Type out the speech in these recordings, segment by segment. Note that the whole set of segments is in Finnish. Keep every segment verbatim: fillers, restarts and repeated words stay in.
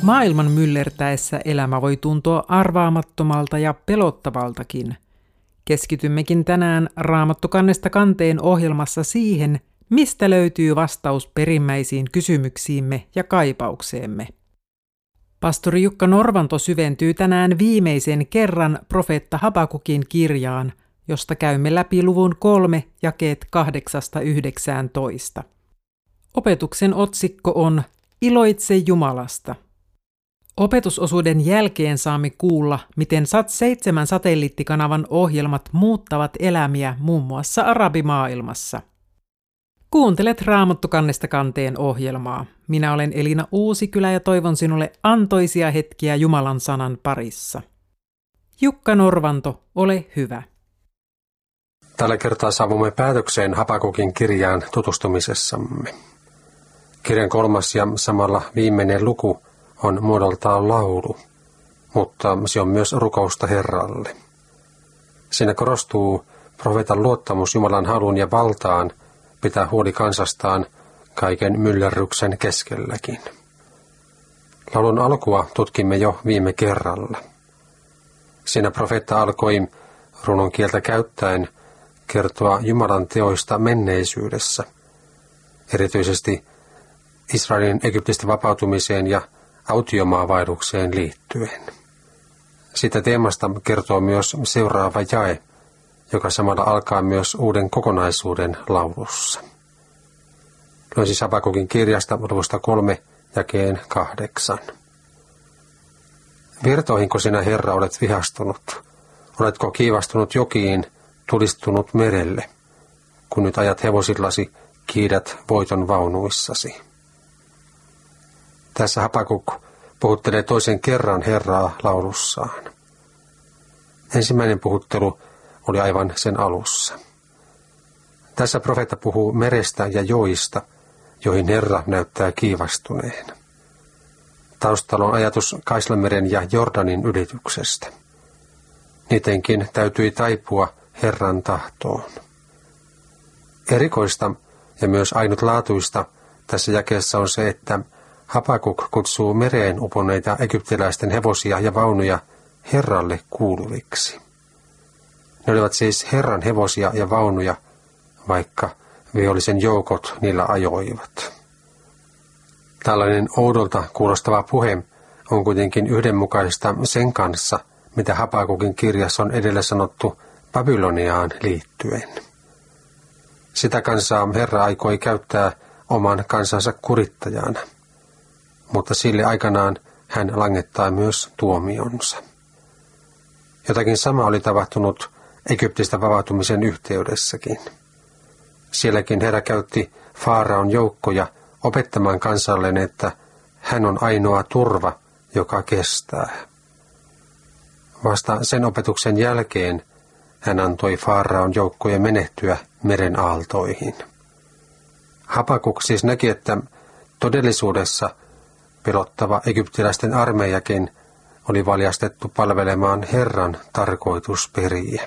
Maailman myllertäessä elämä voi tuntua arvaamattomalta ja pelottavaltakin. Keskitymmekin tänään Raamattu kannesta kanteen ohjelmassa siihen, mistä löytyy vastaus perimmäisiin kysymyksiimme ja kaipaukseemme. Pastori Jukka Norvanto syventyy tänään viimeisen kerran profeetta Habakukin kirjaan, josta käymme läpi luvun kolme jakeet kahdeksasta yhdeksääntoista. Opetuksen otsikko on Iloitse Jumalasta. Opetusosuuden jälkeen saamme kuulla, miten Sat seitsemän satelliittikanavan ohjelmat muuttavat elämiä muun muassa arabimaailmassa. Kuuntelet Raamattu kannesta kanteen ohjelmaa. Minä olen Elina Uusikylä ja toivon sinulle antoisia hetkiä Jumalan sanan parissa. Jukka Norvanto, ole hyvä. Tällä kertaa saavumme päätökseen Habakukin kirjaan tutustumisessamme. Kirjan kolmas ja samalla viimeinen luku on muodoltaan laulu, mutta se on myös rukousta Herralle. Siinä korostuu profeetan luottamus Jumalan halun ja valtaan pitää huoli kansastaan kaiken myllerryksen keskelläkin. Laulun alkua tutkimme jo viime kerralla. Siinä profeetta alkoi runon kieltä käyttäen kertoa Jumalan teoista menneisyydessä, erityisesti Israelin Egyptistä vapautumiseen ja autiomaavaihdukseen liittyen. Sitä teemasta kertoo myös seuraava jae, joka samalla alkaa myös uuden kokonaisuuden laulussa. Luen siis Habakukin kirjasta luvusta kolme jakeen kahdeksan. Virtoihinko sinä, Herra, olet vihastunut? Oletko kiivastunut jokiin, tulistunut merelle, kun nyt ajat hevosillasi, kiidät voiton vaunuissasi? Tässä Habakuk puhuttelee toisen kerran Herraa laulussaan. Ensimmäinen puhuttelu oli aivan sen alussa. Tässä profeetta puhuu merestä ja joista, joihin Herra näyttää kiivastuneen. Taustalla on ajatus Kaislameren ja Jordanin ylityksestä. Niidenkin täytyi taipua Herran tahtoon. Erikoista ja myös ainutlaatuista tässä jakeessa on se, että Habakuk kutsuu mereen uponneita egyptiläisten hevosia ja vaunuja Herralle kuuluviksi. Ne olivat siis Herran hevosia ja vaunuja, vaikka vihollisen joukot niillä ajoivat. Tällainen oudolta kuulostava puhe on kuitenkin yhdenmukaista sen kanssa, mitä Habakukin kirjassa on edellä sanottu Babyloniaan liittyen. Sitä kansaa Herra aikoi käyttää oman kansansa kurittajana, mutta sille aikanaan hän langettaa myös tuomionsa. Jotakin sama oli tapahtunut Egyptistä vapautumisen yhteydessäkin. Sielläkin Herra käytti Faaraon joukkoja opettamaan kansalleen, että hän on ainoa turva, joka kestää. Vasta sen opetuksen jälkeen hän antoi Faaraon joukkojen menehtyä meren aaltoihin. Habakuk siis näki, että todellisuudessa pelottava egyptiläisten armeijakin oli valjastettu palvelemaan Herran tarkoitusperiä.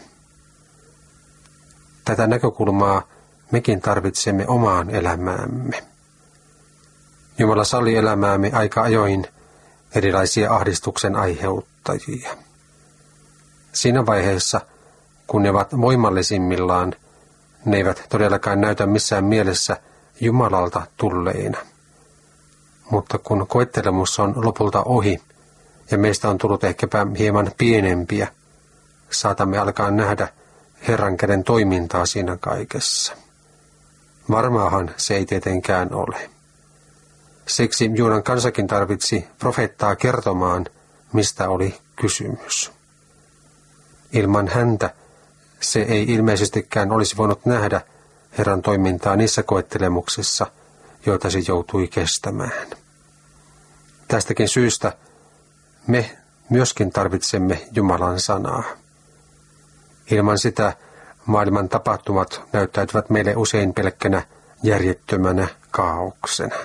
Tätä näkökulmaa mekin tarvitsemme omaan elämäämme. Jumala salli elämäämme aika ajoin erilaisia ahdistuksen aiheuttajia. Siinä vaiheessa, kun ne ovat voimallisimmillaan, ne eivät todellakaan näytä missään mielessä Jumalalta tulleina. Mutta kun koettelemus on lopulta ohi ja meistä on tullut ehkäpä hieman pienempiä, saatamme alkaa nähdä Herran käden toimintaa siinä kaikessa. Varmaahan se ei tietenkään ole. Siksi Juudan kansakin tarvitsi profeettaa kertomaan, mistä oli kysymys. Ilman häntä se ei ilmeisestikään olisi voinut nähdä Herran toimintaa niissä koettelemuksissa, joita se joutui kestämään. Tästäkin syystä me myöskin tarvitsemme Jumalan sanaa. Ilman sitä maailman tapahtumat näyttäytyvät meille usein pelkkänä järjettömänä kaauksena.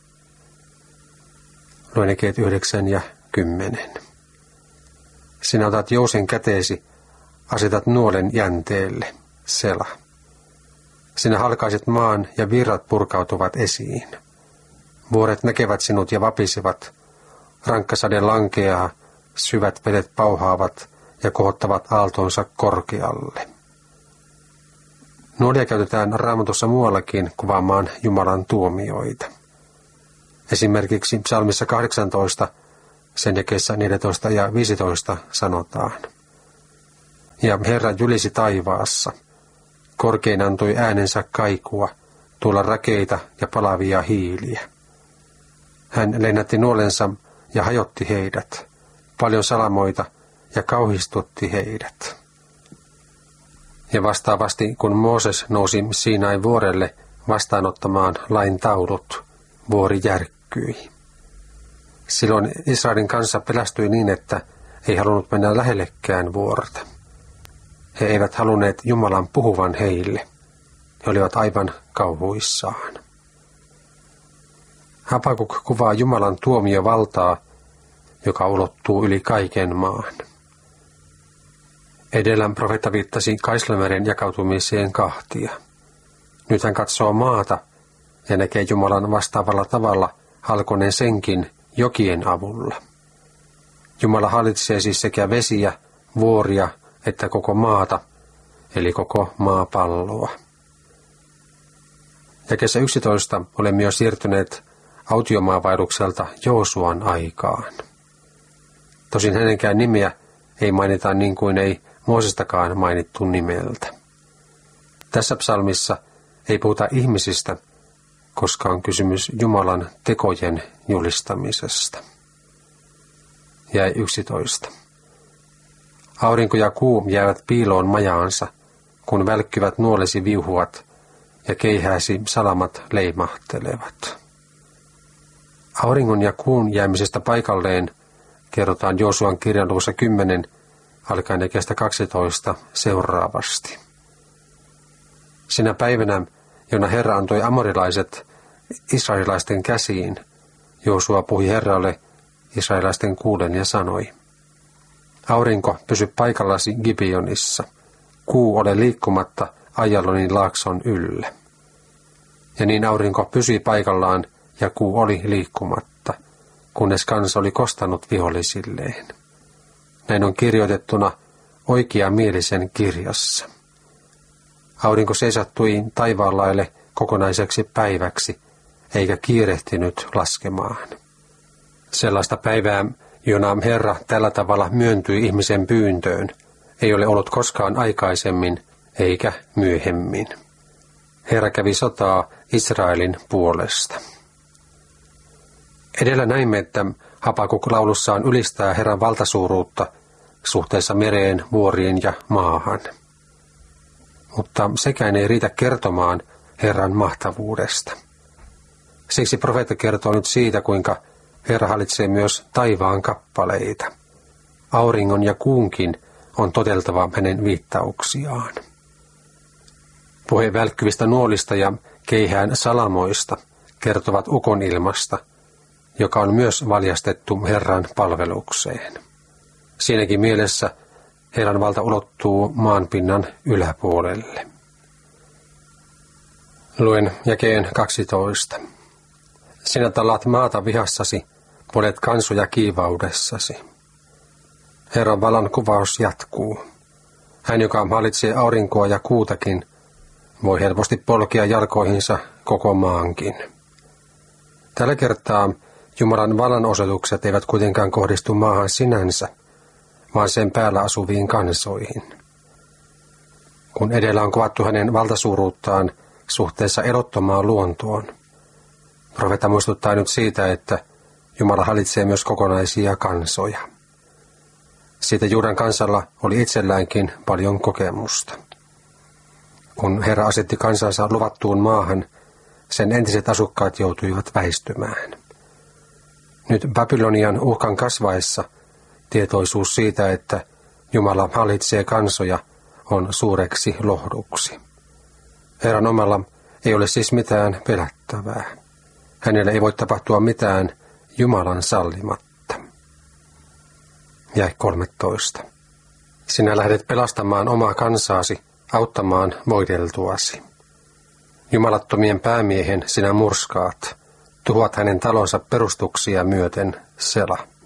Luen jakeet yhdeksän ja kymmenen. Sinä otat jousen käteesi, asetat nuolen jänteelle, Sela. Sinä halkaiset maan ja virrat purkautuvat esiin. Vuoret näkevät sinut ja vapisevat. rankkasade lankeaa, syvät vedet pauhaavat ja kohottavat aaltonsa korkealle. Nuolia käytetään Raamatussa muuallakin kuvaamaan Jumalan tuomioita. Esimerkiksi psalmissa kahdeksantoista, sen jakeessa neljätoista ja viisitoista sanotaan. Ja Herra julisi taivaassa. Korkein antoi äänensä kaikua, tuolla rakeita ja palavia hiiliä. Hän lennätti nuolensa ja hajotti heidät, paljon salamoita ja kauhistutti heidät. Ja vastaavasti, kun Mooses nousi Siinain vuorelle vastaanottamaan lain taulut, vuori järkkyi. Silloin Israelin kansa pelästyi niin, että ei halunnut mennä lähellekään vuorta. He eivät halunneet Jumalan puhuvan heille. He olivat aivan kauhuissaan. Habakuk kuvaa Jumalan tuomiovaltaa, joka ulottuu yli kaiken maan. Edellä profeetta viittasi Kaislameren jakautumiseen kahtia. Nyt hän katsoo maata ja näkee Jumalan vastaavalla tavalla halkoneen senkin jokien avulla. Jumala hallitsee siis sekä vesiä, vuoria että koko maata, eli koko maapalloa. Jakeessa yksitoista olemme jo siirtyneet autiomaavaellukselta Joosuan aikaan. Tosin hänenkään nimeä ei mainita niin kuin ei Moosestakaan mainittu nimeltä. Tässä psalmissa ei puhuta ihmisistä, koska on kysymys Jumalan tekojen julistamisesta. Jäi yksitoista. Aurinko ja kuu jäävät piiloon majaansa, kun välkkyvät nuolesi viuhuat ja keihääsi salamat leimahtelevat. Auringon ja kuun jäämisestä paikalleen kerrotaan Joosuan kirjan luvussa kymmenen, alkaen jakeesta kaksitoista seuraavasti. Sinä päivänä, jona Herra antoi amorilaiset israelilaisten käsiin, Joosua puhui Herralle israelilaisten kuulen ja sanoi: Aurinko, pysy paikallasi Gibeonissa, kuu ole liikkumatta Ajalonin laakson yllä. Ja niin aurinko pysyi paikallaan ja kuu oli liikkumatta, kunnes kansa oli kostanut vihollisilleen. Näin on kirjoitettuna oikeamielisen kirjassa. Aurinko seisattui taivaanlaelle kokonaiseksi päiväksi, eikä kiirehtinyt laskemaan. Sellaista päivää, jona Herra tällä tavalla myöntyi ihmisen pyyntöön, ei ole ollut koskaan aikaisemmin eikä myöhemmin. Herra kävi sotaa Israelin puolesta. Edellä näimme, että Habakuk laulussaan ylistää Herran valtasuuruutta suhteessa mereen, vuoriin ja maahan. Mutta sekään ei riitä kertomaan Herran mahtavuudesta. Siksi profeetta kertoo nyt siitä, kuinka Herra hallitsee myös taivaan kappaleita. Auringon ja kuunkin on toteltava hänen viittauksiaan. Puhe välkkyvistä nuolista ja keihään salamoista kertovat ukonilmasta, joka on myös valjastettu Herran palvelukseen. Siinäkin mielessä Herran valta ulottuu maanpinnan yläpuolelle. Luen jakeen kaksitoista. Sinä tallaat maata vihassasi, polet kansoja kiivaudessasi. Herran vallan kuvaus jatkuu. Hän, joka hallitsee aurinkoa ja kuutakin, voi helposti polkea jalkoihinsa koko maankin. Tällä kertaa Jumalan vallanosoitukset eivät kuitenkaan kohdistu maahan sinänsä, vaan sen päällä asuviin kansoihin. Kun edellä on kuvattu hänen valtasuuruuttaan suhteessa elottomaan luontoon, profeetta muistuttaa nyt siitä, että Jumala hallitsee myös kokonaisia kansoja. Siitä Juudan kansalla oli itselläänkin paljon kokemusta. Kun Herra asetti kansansa luvattuun maahan, sen entiset asukkaat joutuivat väistymään. Nyt Babylonian uhkan kasvaessa tietoisuus siitä, että Jumala hallitsee kansoja, on suureksi lohduksi. Herran omalla ei ole siis mitään pelättävää. Hänelle ei voi tapahtua mitään Jumalan sallimatta. Jäi kolmetoista. Sinä lähdet pelastamaan omaa kansaasi, auttamaan voideltuasi. Jumalattomien päämiehen sinä murskaat, tuhoat hänen talonsa perustuksia myöten, Sela.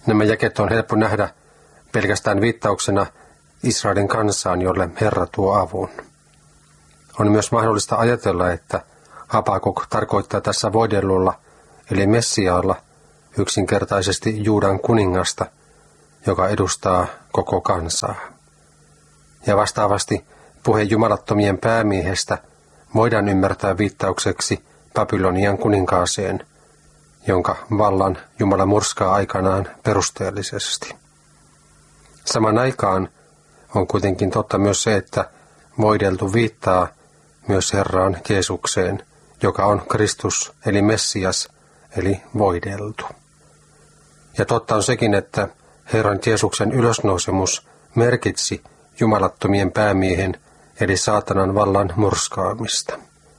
Nämä jakeet on helppo nähdä pelkästään viittauksena Israelin kansaan, jolle Herra tuo avun. On myös mahdollista ajatella, että Habakuk tarkoittaa tässä voidellulla, eli Messiaalla, yksinkertaisesti Juudan kuningasta, joka edustaa koko kansaa. Ja vastaavasti puhe jumalattomien päämiehestä voidaan ymmärtää viittaukseksi Babylonian kuninkaaseen, jonka vallan Jumala murskaa aikanaan perusteellisesti. Saman aikaan on kuitenkin totta myös se, että voideltu viittaa myös Herraan Jeesukseen, joka on Kristus eli Messias eli voideltu. Ja totta on sekin, että Herran Jeesuksen ylösnousemus merkitsi jumalattomien päämiehen eli saatanan vallan murskaamista.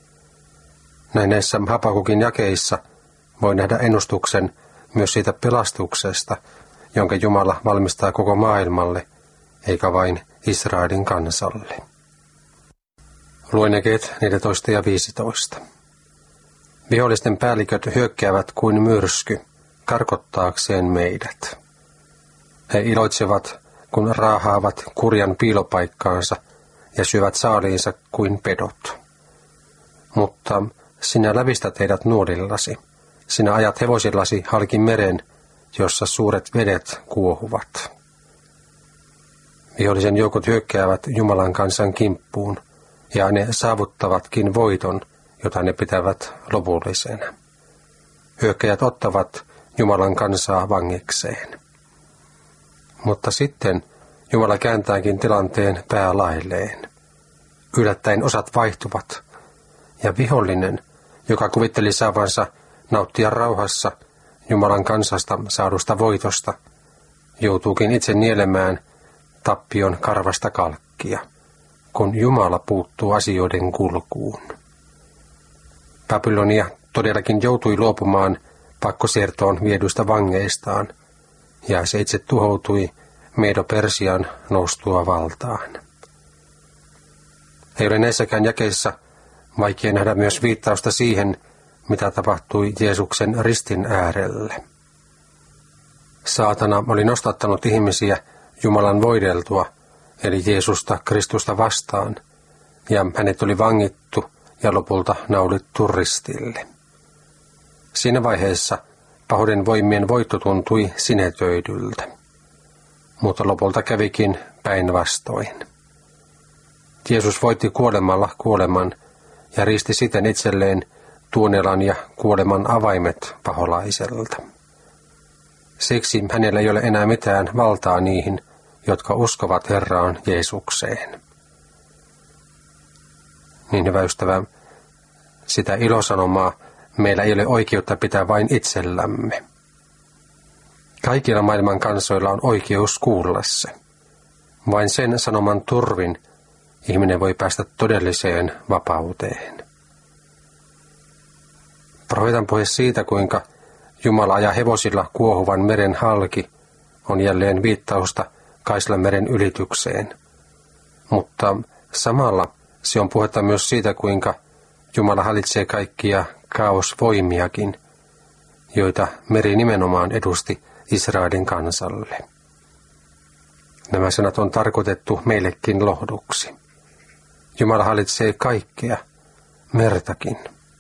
Näin näissä Habakukin jakeissa voi nähdä ennustuksen myös siitä pelastuksesta, jonka Jumala valmistaa koko maailmalle, eikä vain Israelin kansalle. Luen jakeet neljätoista ja viisitoista. Vihollisten päälliköt hyökkäävät kuin myrsky, karkottaakseen meidät. He iloitsevat, kun raahaavat kurjan piilopaikkaansa ja syövät saaliinsa kuin pedot. Mutta sinä lävistät heidät nuolillasi. Sinä ajat hevosillasi halki meren, jossa suuret vedet kuohuvat. Vihollisen joukot hyökkäävät Jumalan kansan kimppuun, ja ne saavuttavatkin voiton, jota ne pitävät lopullisena. Hyökkäjät ottavat Jumalan kansaa vangikseen. Mutta sitten Jumala kääntääkin tilanteen päälailleen. Yllättäen osat vaihtuvat, ja vihollinen, joka kuvitteli saavansa nauttia rauhassa Jumalan kansasta saadusta voitosta, joutuukin itse nielemään tappion karvasta kalkkia, kun Jumala puuttuu asioiden kulkuun. Babylonia todellakin joutui luopumaan pakkosiirtoon viedyistä vangeistaan, ja se itse tuhoutui Medo-Persian noustua valtaan. Ei ole näissäkään jakeissa vaikea nähdä myös viittausta siihen, mitä tapahtui Jeesuksen ristin äärelle. Saatana oli nostattanut ihmisiä Jumalan voideltua, eli Jeesusta Kristusta vastaan, ja hänet oli vangittu ja lopulta naulittu ristille. Siinä vaiheessa pahuuden voimien voitto tuntui sinetöidyltä, mutta lopulta kävikin päinvastoin. Jeesus voitti kuolemalla kuoleman ja riisti siten itselleen tuonelan ja kuoleman avaimet paholaiselta. Siksi hänellä ei ole enää mitään valtaa niihin, jotka uskovat Herraan Jeesukseen. Niin hyvä ystävä, sitä ilosanomaa meillä ei ole oikeutta pitää vain itsellämme. Kaikilla maailman kansoilla on oikeus kuulla se. Vain sen sanoman turvin ihminen voi päästä todelliseen vapauteen. Profeetan puhe siitä, kuinka Jumala ajaa hevosilla kuohuvan meren halki, on jälleen viittausta Kaislanmeren ylitykseen. Mutta samalla se on puhetta myös siitä, kuinka Jumala hallitsee kaikkia kaosvoimiakin, joita meri nimenomaan edusti Israelin kansalle. Nämä sanat on tarkoitettu meillekin lohduksi. Jumala hallitsee kaikkea, mertakin.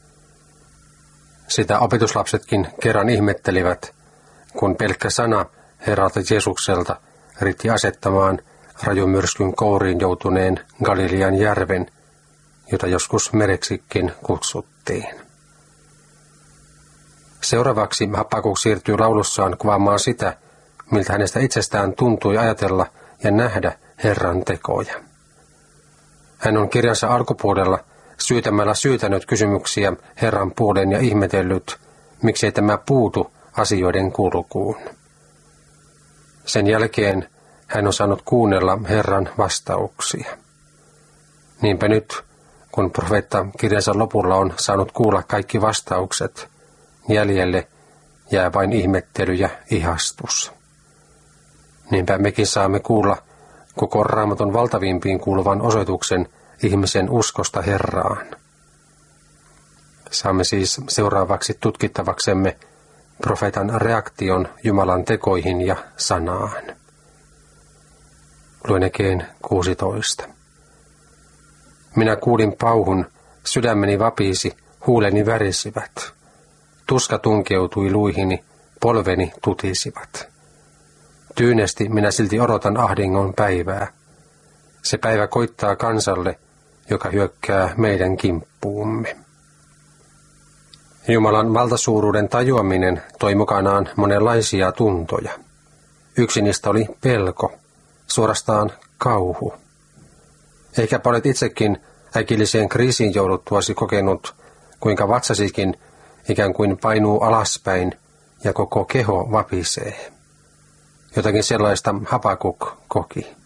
Sitä opetuslapsetkin kerran ihmettelivät, kun pelkkä sana Herralta Jeesukselta riitti asettamaan rajumyrskyn kouriin joutuneen Galilean järven, jota joskus mereksikin kutsuttiin. Seuraavaksi Habakuk siirtyy laulussaan kuvaamaan sitä, miltä hänestä itsestään tuntui ajatella ja nähdä Herran tekoja. Hän on kirjansa alkupuolella syytämällä syytänyt kysymyksiä Herran puoleen ja ihmetellyt, miksei tämä puutu asioiden kulkuun. Sen jälkeen hän on saanut kuunnella Herran vastauksia. Niinpä nyt, kun profeetta kirjansa lopulla on saanut kuulla kaikki vastaukset, jäljelle jää vain ihmettely ja ihastus. Niinpä mekin saamme kuulla koko Raamatun valtavimpiin kuuluvan osoituksen ihmisen uskosta Herraan. Saamme siis seuraavaksi tutkittavaksemme profeetan reaktion Jumalan tekoihin ja sanaan. Luen Ekeen kuusitoista. Minä kuulin pauhun, sydämeni vapisi, huuleni värisivät. Tuska tunkeutui luihini, polveni tutisivat. Tyynesti minä silti odotan ahdingon päivää. Se päivä koittaa kansalle, joka hyökkää meidän kimppuumme. Jumalan valtasuuruuden tajuaminen toi mukanaan monenlaisia tuntoja. Yksi niistä oli pelko, suorastaan kauhu. Ehkäpä olet itsekin äkilliseen kriisiin jouduttuasi kokenut, kuinka vatsasikin ikään kuin painuu alaspäin ja koko keho vapisee. Jotakin sellaista Habakuk koki.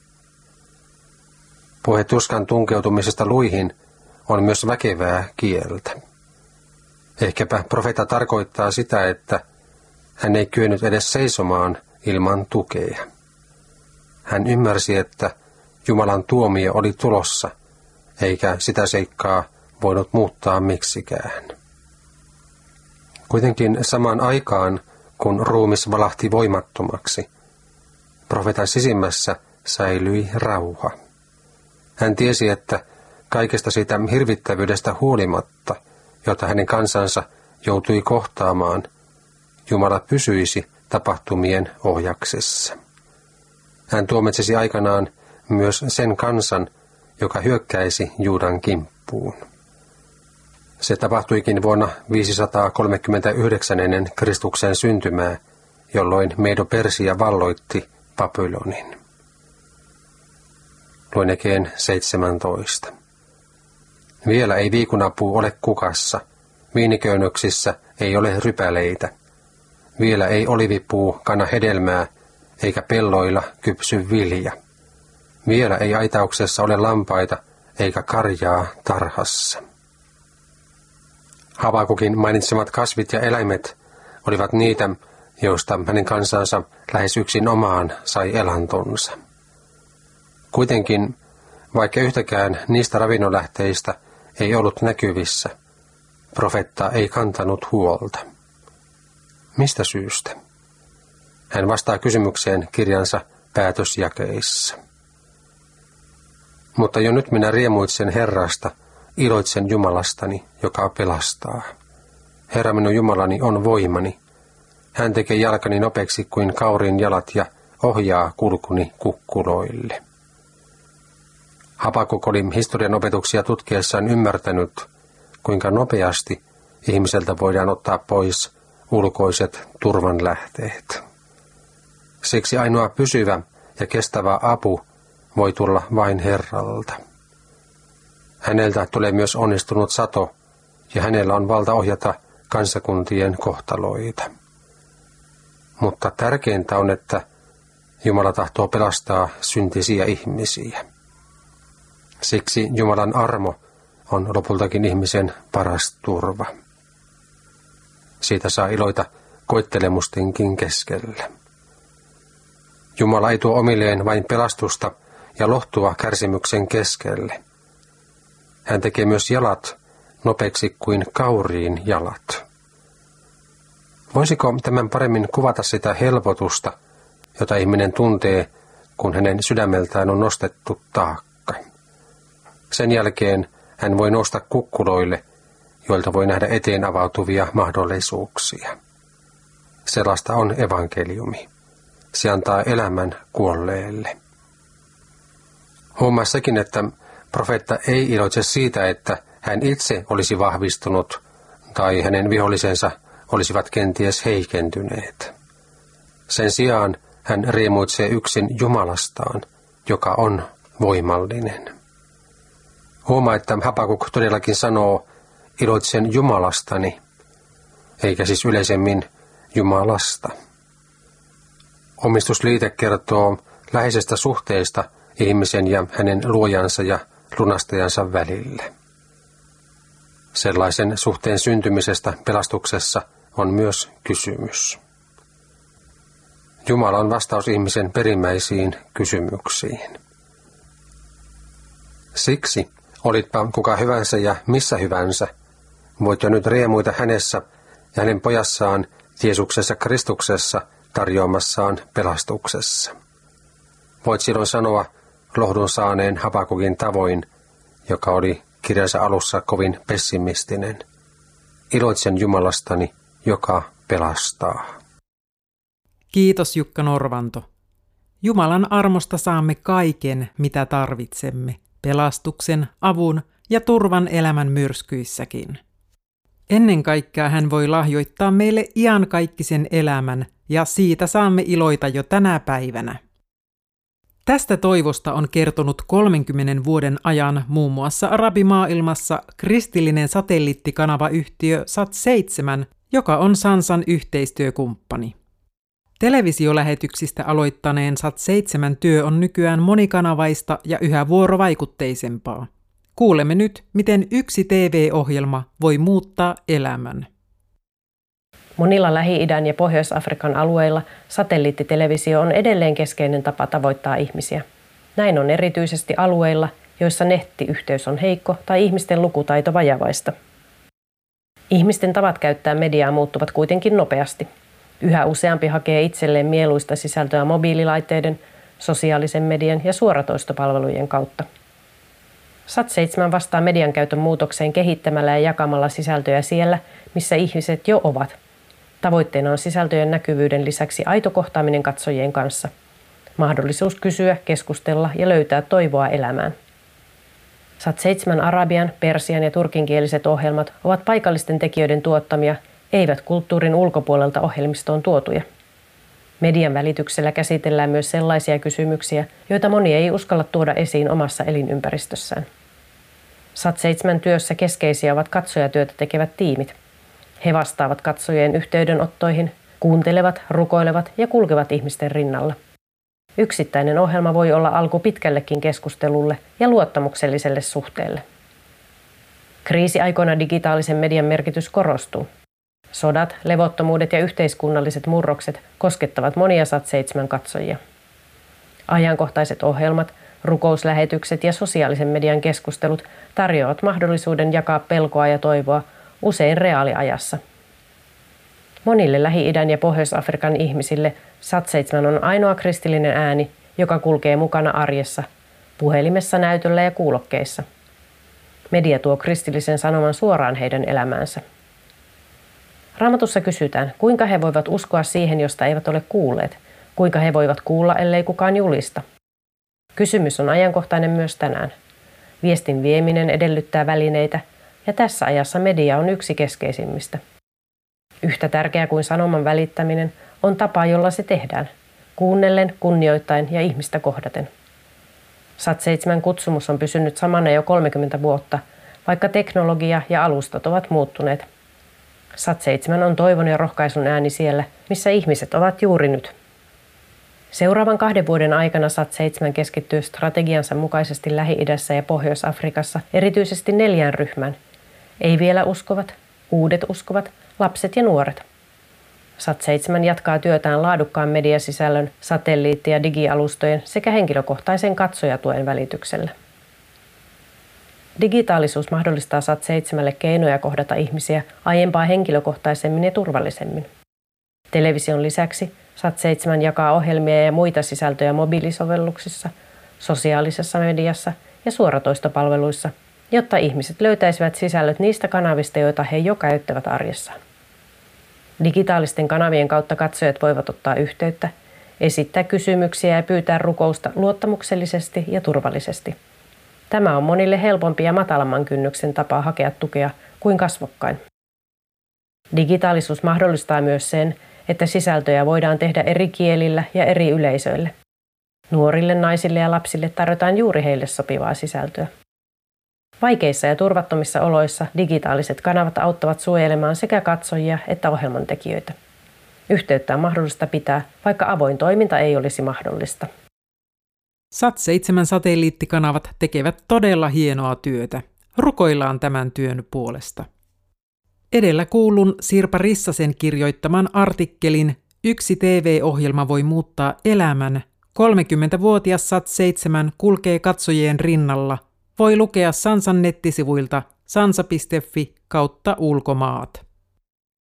Puhe tuskan tunkeutumisesta luihin on myös väkevää kieltä. Ehkäpä profeetta tarkoittaa sitä, että hän ei kyennyt edes seisomaan ilman tukea. Hän ymmärsi, että Jumalan tuomio oli tulossa, eikä sitä seikkaa voinut muuttaa miksikään. Kuitenkin samaan aikaan, kun ruumis valahti voimattomaksi, profeetan sisimmässä säilyi rauha. Hän tiesi, että kaikesta siitä hirvittävyydestä huolimatta, jota hänen kansansa joutui kohtaamaan, Jumala pysyisi tapahtumien ohjaksessa. Hän tuomitsisi aikanaan myös sen kansan, joka hyökkäisi Juudan kimppuun. Se tapahtuikin vuonna viisisataakolmekymmentäyhdeksän ennen Kristuksen syntymää, jolloin Medo-Persia valloitti Babylonin. Luen Ekeen seitsemäntoista. Vielä ei viikunapuu ole kukassa, viiniköynnöksissä ei ole rypäleitä. Vielä ei olivipuu kanna hedelmää, eikä pelloilla kypsy vilja. Vielä ei aitauksessa ole lampaita, eikä karjaa tarhassa. Habakukin mainitsemat kasvit ja eläimet olivat niitä, joista hänen kansansa lähes yksin omaan sai elantonsa. Kuitenkin, vaikka yhtäkään niistä ravinnonlähteistä ei ollut näkyvissä, profeetta ei kantanut huolta. Mistä syystä? Hän vastaa kysymykseen kirjansa päätösjakeissa. Mutta jo nyt minä riemuitsen Herrasta, iloitsen Jumalastani, joka pelastaa. Herra minun Jumalani on voimani. Hän tekee jalkani nopeaksi kuin kaurin jalat ja ohjaa kulkuni kukkuloille. Habakuk oli historian opetuksia tutkiessaan ymmärtänyt, kuinka nopeasti ihmiseltä voidaan ottaa pois ulkoiset turvanlähteet. Siksi ainoa pysyvä ja kestävä apu voi tulla vain Herralta. Häneltä tulee myös onnistunut sato, ja hänellä on valta ohjata kansakuntien kohtaloita. Mutta tärkeintä on, että Jumala tahtoo pelastaa syntisiä ihmisiä. Siksi Jumalan armo on lopultakin ihmisen paras turva. Siitä saa iloita koettelemustenkin keskellä. Jumala ei tuo omilleen vain pelastusta ja lohtua kärsimyksen keskelle. Hän tekee myös jalat nopeaksi kuin kauriin jalat. Voisiko tämän paremmin kuvata sitä helpotusta, jota ihminen tuntee, kun hänen sydämeltään on nostettu taakka? Sen jälkeen hän voi nousta kukkuloille, joilta voi nähdä eteen avautuvia mahdollisuuksia. Sellaista on evankeliumi. Se antaa elämän kuolleelle. Huomaa sekin, että profeetta ei iloitse siitä, että hän itse olisi vahvistunut tai hänen vihollisensa olisivat kenties heikentyneet. Sen sijaan hän riemuitsee yksin Jumalastaan, joka on voimallinen. Huomaa, että Habakuk todellakin sanoo, iloitsen Jumalastani, eikä siis yleisemmin Jumalasta. Omistusliite kertoo läheisestä suhteesta ihmisen ja hänen luojansa ja lunastajansa välillä. Sellaisen suhteen syntymisestä pelastuksessa on myös kysymys. Jumala on vastaus ihmisen perimmäisiin kysymyksiin. Siksi, olitpa kuka hyvänsä ja missä hyvänsä, voit jo nyt riemuita hänessä ja hänen pojassaan Jeesuksessa Kristuksessa tarjoamassaan pelastuksessa. Voit silloin sanoa lohdun saaneen Habakukin tavoin, joka oli kirjansa alussa kovin pessimistinen. Iloitsen Jumalastani, joka pelastaa. Kiitos Jukka Norvanto. Jumalan armosta saamme kaiken, mitä tarvitsemme, pelastuksen, avun ja turvan elämän myrskyissäkin. Ennen kaikkea hän voi lahjoittaa meille iankaikkisen elämän, ja siitä saamme iloita jo tänä päivänä. Tästä toivosta on kertonut kolmenkymmenen vuoden ajan muun muassa arabimaailmassa kristillinen satelliittikanavayhtiö Sat seitsemän, joka on Sansan yhteistyökumppani. Televisiolähetyksistä aloittaneen Sat seitsemän työ on nykyään monikanavaista ja yhä vuorovaikutteisempaa. Kuulemme nyt, miten yksi T V-ohjelma voi muuttaa elämän. Monilla Lähi-idän ja Pohjois-Afrikan alueilla satelliittitelevisio on edelleen keskeinen tapa tavoittaa ihmisiä. Näin on erityisesti alueilla, joissa nettiyhteys on heikko tai ihmisten lukutaito vajavaista. Ihmisten tavat käyttää mediaa muuttuvat kuitenkin nopeasti. Yhä useampi hakee itselleen mieluista sisältöä mobiililaitteiden, sosiaalisen median ja suoratoistopalvelujen kautta. Sat seitsemän vastaa median käytön muutokseen kehittämällä ja jakamalla sisältöjä siellä, missä ihmiset jo ovat. Tavoitteena on sisältöjen näkyvyyden lisäksi aito kohtaaminen katsojien kanssa. Mahdollisuus kysyä, keskustella ja löytää toivoa elämään. Sat seitsemän arabian, persian ja turkinkieliset ohjelmat ovat paikallisten tekijöiden tuottamia, eivät kulttuurin ulkopuolelta ohjelmistoon tuotuja. Median välityksellä käsitellään myös sellaisia kysymyksiä, joita moni ei uskalla tuoda esiin omassa elinympäristössään. Sat seitsemän työssä keskeisiä ovat katsojatyötä tekevät tiimit. He vastaavat katsojien yhteydenottoihin, kuuntelevat, rukoilevat ja kulkevat ihmisten rinnalla. Yksittäinen ohjelma voi olla alku pitkällekin keskustelulle ja luottamukselliselle suhteelle. Kriisiaikoina digitaalisen median merkitys korostuu. Sodat, levottomuudet ja yhteiskunnalliset murrokset koskettavat monia Sat seitsemän katsojia. Ajankohtaiset ohjelmat, rukouslähetykset ja sosiaalisen median keskustelut tarjoavat mahdollisuuden jakaa pelkoa ja toivoa usein reaaliajassa. Monille Lähi-idän ja Pohjois-Afrikan ihmisille Sat seitsemän on ainoa kristillinen ääni, joka kulkee mukana arjessa, puhelimessa, näytöllä ja kuulokkeissa. Media tuo kristillisen sanoman suoraan heidän elämäänsä. Raamatussa kysytään, kuinka he voivat uskoa siihen, josta eivät ole kuulleet, kuinka he voivat kuulla, ellei kukaan julista. Kysymys on ajankohtainen myös tänään. Viestin vieminen edellyttää välineitä, ja tässä ajassa media on yksi keskeisimmistä. Yhtä tärkeää kuin sanoman välittäminen on tapa, jolla se tehdään, kuunnellen, kunnioittain ja ihmistä kohdaten. Sat seitsemän kutsumus on pysynyt samana jo kolmekymmentä vuotta, vaikka teknologia ja alustat ovat muuttuneet. Sat seitsemän on toivon ja rohkaisun ääni siellä, missä ihmiset ovat juuri nyt. Seuraavan kahden vuoden aikana Sat seitsemän keskittyy strategiansa mukaisesti Lähi-idässä ja Pohjois-Afrikassa erityisesti neljään ryhmään. Ei vielä uskovat, uudet uskovat, lapset ja nuoret. Sat seitsemän jatkaa työtään laadukkaan mediasisällön, satelliitti- ja digialustojen sekä henkilökohtaisen katsojatuen välityksellä. Digitaalisuus mahdollistaa Sat seitsemälle keinoja kohdata ihmisiä aiempaa henkilökohtaisemmin ja turvallisemmin. Television lisäksi Sat seitsemän jakaa ohjelmia ja muita sisältöjä mobiilisovelluksissa, sosiaalisessa mediassa ja suoratoistopalveluissa, jotta ihmiset löytäisivät sisällöt niistä kanavista, joita he jo käyttävät arjessaan. Digitaalisten kanavien kautta katsojat voivat ottaa yhteyttä, esittää kysymyksiä ja pyytää rukousta luottamuksellisesti ja turvallisesti. Tämä on monille helpompi ja matalamman kynnyksen tapa hakea tukea kuin kasvokkain. Digitaalisuus mahdollistaa myös sen, että sisältöjä voidaan tehdä eri kielillä ja eri yleisöille. Nuorille, naisille ja lapsille tarjotaan juuri heille sopivaa sisältöä. Vaikeissa ja turvattomissa oloissa digitaaliset kanavat auttavat suojelemaan sekä katsojia että ohjelmantekijöitä. Yhteyttä on mahdollista pitää, vaikka avoin toiminta ei olisi mahdollista. Sat seitsemän satelliittikanavat tekevät todella hienoa työtä. Rukoillaan tämän työn puolesta. Edellä kuulun Sirpa Rissasen kirjoittaman artikkelin Yksi T V-ohjelma voi muuttaa elämän. kolmekymmentävuotias Sat seitsemän kulkee katsojien rinnalla. Voi lukea Sansan nettisivuilta sansa piste fi kautta ulkomaat.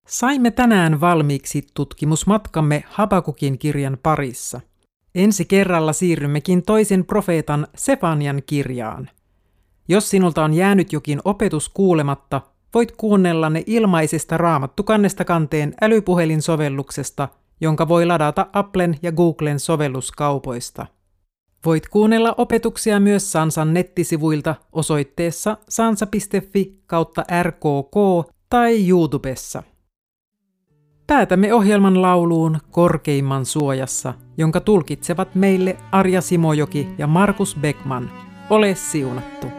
Saimme tänään valmiiksi tutkimusmatkamme Habakukin kirjan parissa. Ensi kerralla siirrymmekin toisen profeetan Sefanian kirjaan. Jos sinulta on jäänyt jokin opetus kuulematta, voit kuunnella ne ilmaisesta Raamattu kannesta kanteen älypuhelinsovelluksesta, jonka voi ladata Applen ja Googlen sovelluskaupoista. Voit kuunnella opetuksia myös Sansan nettisivuilta osoitteessa sansa piste fi kautta R K K tai YouTubessa. Päätämme ohjelman lauluun Korkeimman suojassa, jonka tulkitsevat meille Arja Simojoki ja Markus Beckman. Ole siunattu!